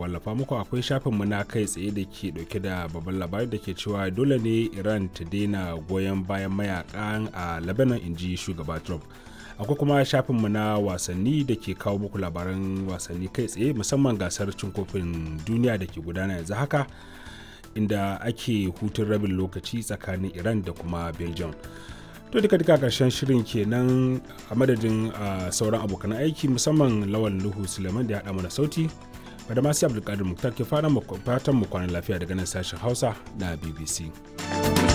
wallafa muku akwai shafinmu na kai tsaye da ke dauke da babban labari da ke cewa dole ne Iran ta daina goyon bayan mayakan a Lebanon, inji shugaba Trump. Akwai kuma shafinmu na wasanni da ke kawo muku labaran wasanni kai tsaye, musamman gasar cin kofin duniya da ke gudana yanzu haka, inda ake hutun rabin lokaci tsakanin Iran da kuma Belgium. To duka karshen shirin kenan, a madadin sauran abokan aiki musamman Lawan Luhu Suleiman da ya haɗa mana sauti, da masu Abdulkadir Muktar ke fatan mu kwanan lafiya daga nan sashen Hausa na BBC.